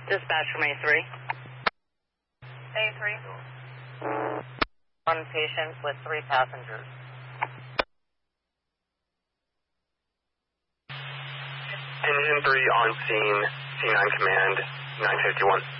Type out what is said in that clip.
Dispatch from A3. A3. One patient with 3 passengers. Engine 3 on scene, C9 command, 951.